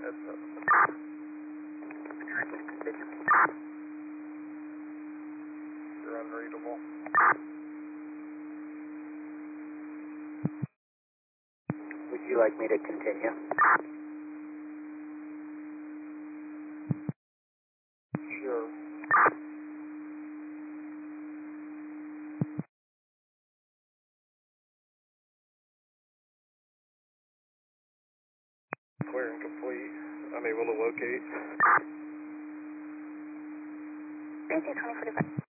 heads up. You're unreadable. Would you like me to continue? Sure. Clear and complete. Unable to locate. 2045.